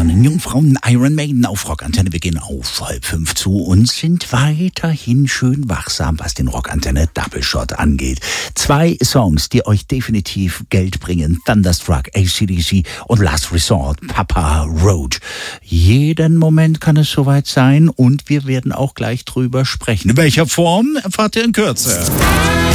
eisernen Jungfrauen, Iron Maiden auf Rockantenne. Wir gehen auf 4:30 zu und sind weiterhin schön wachsam, was den Rockantenne Double Shot angeht. 2 Songs, die euch definitiv Geld bringen. Thunderstruck, AC/DC und Last Resort, Papa Roach. Jeden Moment kann es soweit sein und wir werden auch gleich drüber sprechen. In welcher Form erfahrt ihr in Kürze.